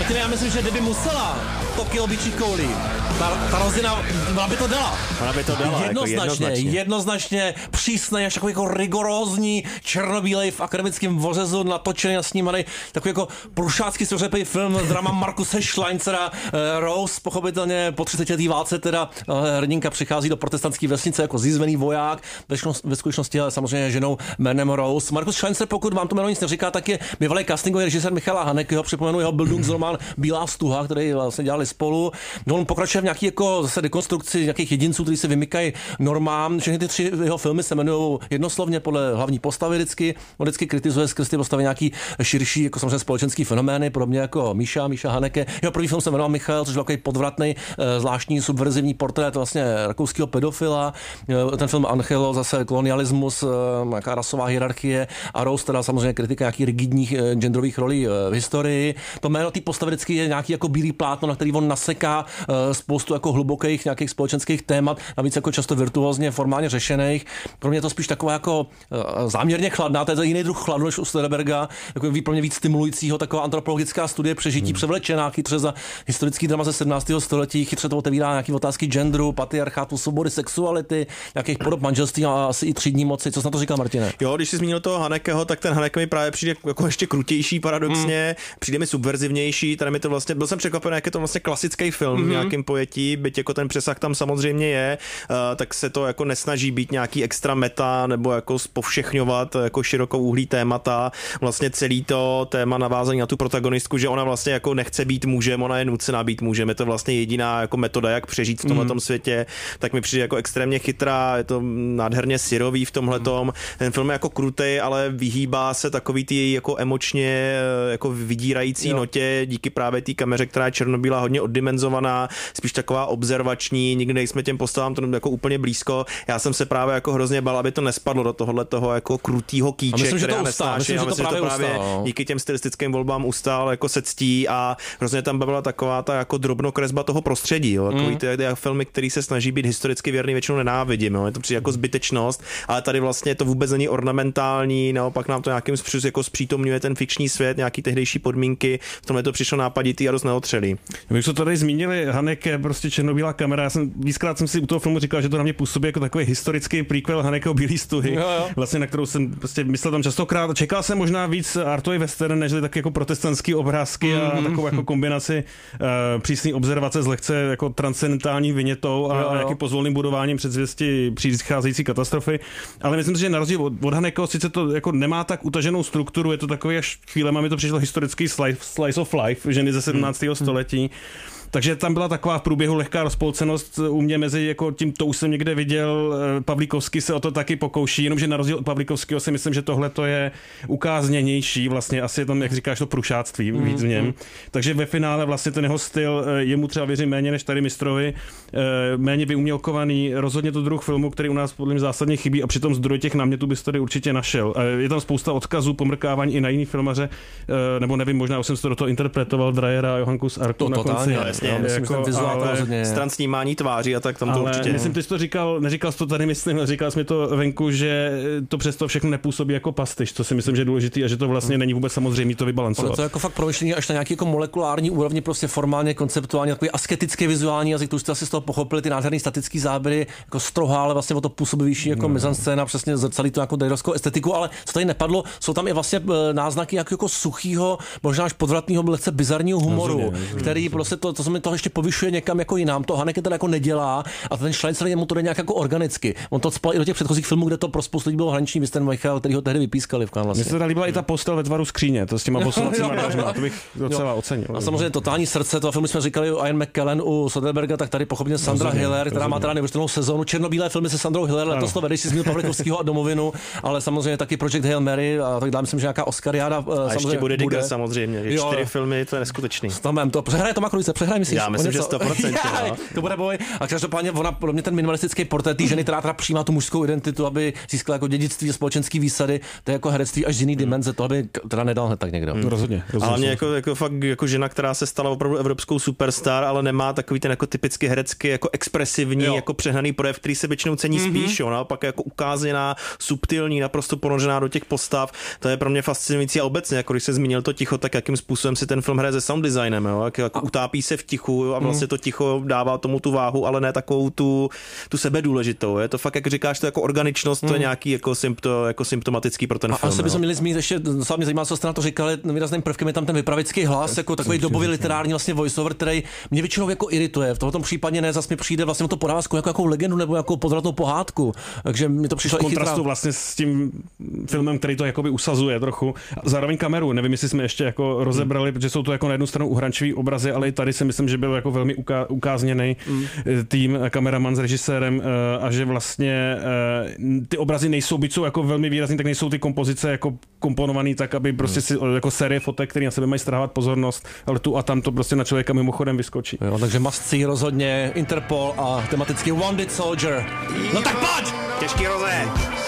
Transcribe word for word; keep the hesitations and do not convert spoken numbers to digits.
Martine, já myslím, že kdyby musela to kilo bičí koulí, ta, ta rozina, ona by to dala. Ona by to dala, jednoznačně, jako jednoznačně. jednoznačně přísnej, až takový jako rigorózní, černobílej v akademickém vořezu, natočený a snímaný, takový jako prušácký sořepej film, drama Markuse Schleinzera, uh, Rose, pochopitelně po třicetiletý válce teda uh, hrdinka přichází do protestantské vesnice jako zízvený voják, ve, ve skutečnosti ale samozřejmě ženou jménem Rose. Markus Schleinzer, pokud vám to jméno nic neříká, tak je bývalý castingový režisér Michala Hanekeho, připomenu jeho Bildungsroman Bílá stuha, který vlastně dělali spolu. On pokračuje v nějaký jako zase dekonstrukci nějakých jedinců, kteří se vymykají normám. Všechny ty tři jeho filmy se jmenují jednoslovně podle hlavní postavy vždycky. On vždycky kritizuje skrz ty postavy nějaký širší jako samozřejmě společenský fenomény, podobně jako Míša, Míša Haneke. Jeho první film se jmenoval Michal, což byl takový podvratný, zvláštní subverzivní portrét vlastně rakouského pedofila. Ten film Angelo zase kolonialismus, nějaká rasová hierarchie a Rose teda samozřejmě kritika nějakých rigidních genderových rolí v historii. To jméno té postavy vždycky je nějaký jako bílý plátno, na který on naseká spoustu jako hlubokých nějakých společenských témat, navíc jako často virtuózně formálně řešených. Pro mě je to spíš taková jako záměrně chladná, to je jiný druh chladu než u Soderberga, jako výplně víc stimulujícího, taková antropologická studie přežití hmm. převlečená, chytře za historický drama ze sedmnáctého století, chytře to otevírá nějaký otázky genderu, patriarchátu, svobody, sexuality, nějakých podob manželství a asi i třídní moci. Co jsi na to říkal, Martine? Jo, když jsi zmínil toho Hanekeho, tak ten Haneke mi právě přijde jako ještě krutější paradoxně, hmm. přijde mi subverzivnější, tady mi to vlastně, byl jsem překvapený, jak je to vlastně klasický film hmm. v nějakém pojetí, byť jako ten přesah tam samozřejmě je, uh, tak se to jako nesnaží být nějaký extra meta nebo jako povšechňovat jako širokouhlý témata. Vlastně celý to téma navázání na tu protagonistku, že ona vlastně jako nechce být mužem, ona je nucená být mužem. Je to vlastně jediná jako metoda, jak přežít v tomhletom mm. světě. Tak mi přijde jako extrémně chytrá, je to nádherně syrový v tomhletom. Mm. Ten film je jako krutej, ale vyhýbá se takový ty jako emočně jako vydírající jo. notě díky právě té kameře, která je černobílá, hodně oddimenzovaná, spíš taková observační, nikdy nejsme těm postavám to jako úplně blízko. Já jsem se právě jako hrozně bál, aby to nespadlo do tohohle toho jako krutýho kýče, a myslím, které že to ustál, myslím, já že to myslím, právě, že to právě ustál. díky těm stylistickým volbám ustál jako se ctí a hrozně tam byla taková ta jako drobnokresba toho prostředí, jo. Takový mm. ty, ty filmy, který se snaží být historicky věrný, většinou nenávidím, jo. Je to přijde jako zbytečnost, ale tady vlastně to vůbec není ornamentální, naopak nám to nějakým způsobem jako zpřítomňuje ten fikční svět, nějaký tehdejší podmínky, v tomhle to přišlo nápaditý a dost neotřelý. My jsme to tady zmínili, Haneke, prostě černobílá kamera, já jsem víckrát jsem si u toho filmu říkal, že to na mě působí jako takový historický prequel Hanekeho Bílý stuhy, jo, jo. vlastně na kterou jsem prostě myslel tam častokrát, čekal jsem možná víc artový western, než tak jako protestantský obrázky mm-hmm. a takovou jako kombinaci uh, přísný observace s lehce jako transcendentální vinětou a, jo, jo. a nějakým pozvolným budováním předzvěsti přicházející katastrofy. Ale myslím si, že na rozdíl od, od Hanekeho sice to jako nemá tak utaženou strukturu, je to takový až chvílema mi to přišlo historický slice, slice of life, ženy ze sedmnáctého Mm-hmm. století. Takže tam byla taková v průběhu lehká rozpolcenost u mě mezi, jako tím, to už jsem někde viděl, Pavlíkovský se o to taky pokouší, jenomže na rozdíl od Pavlíkovského si myslím, že tohle to je ukázněnější, vlastně asi je tam, jak říkáš, to prušáctví mm, víc v něm. Mm. Takže ve finále vlastně ten jeho styl, jemu třeba věřím méně než tady mistrovi, méně vyumělkovaný, rozhodně to druh filmu, který u nás podle mě zásadně chybí a přitom zdroj těch námětů bys tady určitě našel. Je tam spousta odkazů, pomrkávání i na jiný filmaře, nebo nevím, možná už jsem si to do toho interpretoval, Dreyera a Johankus Arku na konci. Jasně, myslím, jako, vizuál stran snímání tváří a tak tam to určitě. Myslím, ty jsi to říkal, neříkal jsi to tady, myslím, říkal jsi mi to venku, že to přesto všechno nepůsobí jako pastyš, co si myslím, že je důležitý a že to vlastně není vůbec samozřejmě to vybalancovat. To je jako fakt promyšlení až na nějaký jako molekulární úrovni, prostě formálně, konceptuálně, takový asketický vizuální jazyk, to už jste asi z toho pochopili, ty nádherný statický záběry, jako strohá, ale vlastně o to působivější jako no. mizanscéna, přesně zrcadlí to jako dejrovskou estetiku, ale co tady nepadlo, jsou tam i vlastně náznaky jako, jako suchýho, možná až podvratného, lehce bizarního humoru, rozumím, rozumím, který rozumím. prostě to, to se mi toho ještě povyšuje někam jako jinam. To Haneke teda jako nedělá a ten Schleinzer jemu to jde nějak jako organicky. On to spal i do těch předchozích filmů, kde to pro spoustu lidí bylo hraniční Mister Michael, který ho tehdy vypískali v Cannes vlastně. Mně se tady líbila i ta postel ve tvaru skříně, to s těma posunacíma dveřma, to bych docela ocenil. A samozřejmě totální srdce, toho filmu jsme říkali u Ian McKellen, u Soderberga, tak tady pochopně Sandra rozumím, Hiller, která rozumím. má teda neuvěřitelnou sezónu, černobílé filmy se Sandrou Hiller, letos to vede, si zmínil Pavlikovského a Domovinu, ale samozřejmě taky Project Hail Mary a tak dále, myslím, že nějaká Oscariáda a ještě bude Digger samozřejmě, čtyři filmy, to je neskutečný. To přehraje Toma Cruise, přehraje myslíš? Já myslím, že sto procent. No. To bude boj. A každopádně ona, pro mě ten minimalistický portrét té ženy, která teda přijímá tu mužskou identitu, aby získala jako dědictví a společenský výsady, to je jako herectví až z jiný dimenze, to by teda nedal hned tak někdo. Hmm. Rozhodně. rozhodně. Ale mě jako, jako fakt jako žena, která se stala opravdu evropskou superstar, ale nemá takový ten jako typicky herecký, jako expresivní, jo. jako přehnaný projev, který se většinou cení mm-hmm. spíš, jo, naopak jako ukázená, subtilní, naprosto ponořená do těch postav. To je pro mě fascinující a obecně, jako když se zmínil to ticho, tak jakým způsobem si ten film hraje se sound designem, jo, jako, jako utápí se v tichu jo, a vlastně to ticho dává tomu tu váhu, ale ne takovou tu, tu sebedůležitou. Je to fakt, jak říkáš, to jako organičnost, to je nějaký jako, sympto, jako symptomatický pro ten a film. Asi bychom měli zmínit ještě, docela mě zajímá, co jste na to říkali, výrazným prvkem je tam ten vypravěcký hlas, jako takový dobový literární vlastně voiceover, který mě většinou jako irituje. V tomto případě ne, zase mi přijde vlastně to podává jako jakou legendu nebo jako podvratnou pohádku. Takže mi to přišlo v kontrastu chytrá... vlastně s tím filmem, který to jakoby usazuje trochu. Zároveň kameru, nevím, jestli jsme ještě jako rozebrali, hmm. protože jsou to jako na jednu stranu uhrančivý obrazy, ale i tady si myslím, že byl jako velmi uká- ukázněný hmm. tým, kameraman s režisérem a že vlastně ty obrazy nejsou, byť jsou jako velmi výrazný, tak nejsou ty kompozice jako komponovaný tak, aby prostě si jako série fotek, které na sebe mají strhávat pozornost, ale tu a tam to prostě na člověka mimochodem vyskočí. Jo, takže must see rozhodně Interpol a tematicky Wounded Soldier. No tak pojď! Těžký rozé!